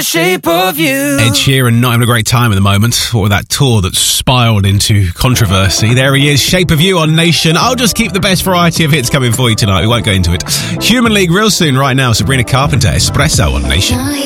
Shape of You. Ed Sheeran not having a great time at the moment. What with that tour that spiraled into controversy. There he is, Shape of You on Nation. I'll just keep the best variety of hits coming for you tonight. We won't go into it. Human League real soon right now. Sabrina Carpenter, Espresso on Nation.